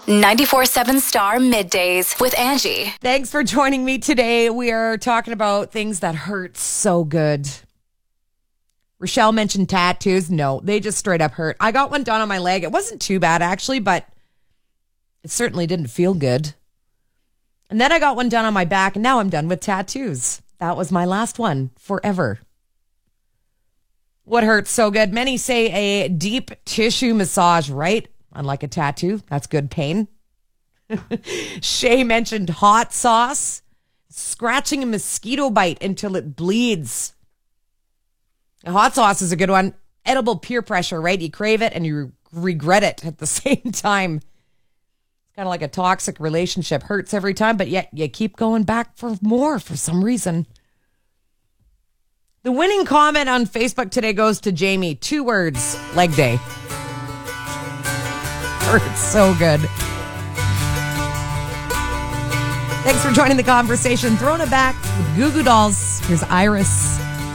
94.7 Star Middays with Angie. Thanks for joining me today. We are talking about things that hurt so good. Rochelle mentioned tattoos. No, they just straight up hurt. I got one done on my leg. It wasn't too bad, actually, but it certainly didn't feel good. And then I got one done on my back, and now I'm done with tattoos. That was my last one forever. What hurts so good? Many say a deep tissue massage, right? Unlike a tattoo, that's good pain. Shay mentioned hot sauce, scratching a mosquito bite until it bleeds. Hot sauce is a good one. Edible peer pressure, right? You crave it and you regret it at the same time. It's kind of like a toxic relationship. Hurts every time, but yet you keep going back for more for some reason. The winning comment on Facebook today goes to Jamie. 2 words, leg day. Hurts so good. Thanks for joining the conversation. Throwing it back with Goo Goo Dolls. Here's Iris.